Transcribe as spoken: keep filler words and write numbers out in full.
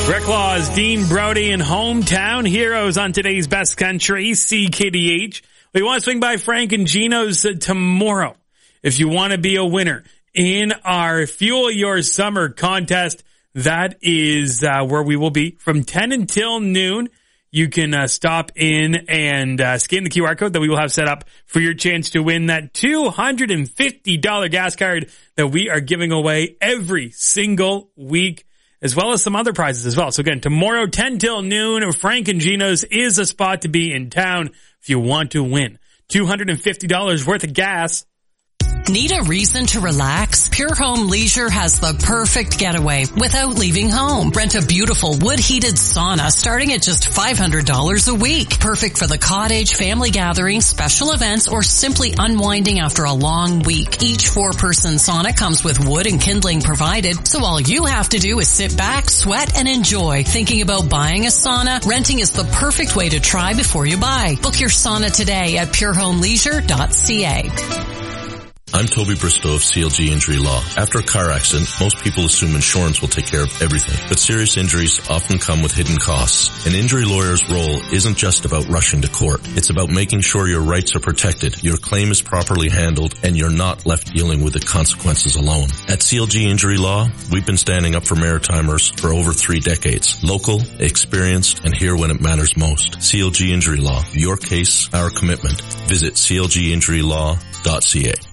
Rick Laws, Dean Brody, and Hometown Heroes on today's Best Country, C K D H. We want to swing by Frank and Gino's tomorrow. If you want to be a winner in our Fuel Your Summer contest, that is uh, where we will be from ten until noon. You can uh, stop in and uh, scan the Q R code that we will have set up for your chance to win that two hundred fifty dollars gas card that we are giving away every single week, as well as some other prizes as well. So again, tomorrow, ten till noon, Frank and Gino's is a spot to be in town if you want to win two hundred fifty dollars worth of gas. Need a reason to relax? Pure Home Leisure has the perfect getaway without leaving home. Rent a beautiful wood-heated sauna starting at just five hundred dollars a week. Perfect for the cottage, family gatherings, special events, or simply unwinding after a long week. Each four-person sauna comes with wood and kindling provided, so all you have to do is sit back, sweat, and enjoy. Thinking about buying a sauna? Renting is the perfect way to try before you buy. Book your sauna today at pure home leisure dot c a. I'm Toby Bristow of C L G Injury Law. After a car accident, most people assume insurance will take care of everything, but serious injuries often come with hidden costs. An injury lawyer's role isn't just about rushing to court. It's about making sure your rights are protected, your claim is properly handled, and you're not left dealing with the consequences alone. At C L G Injury Law, we've been standing up for Maritimers for over three decades. Local, experienced, and here when it matters most. C L G Injury Law. Your case, our commitment. Visit c l g injury law dot c a.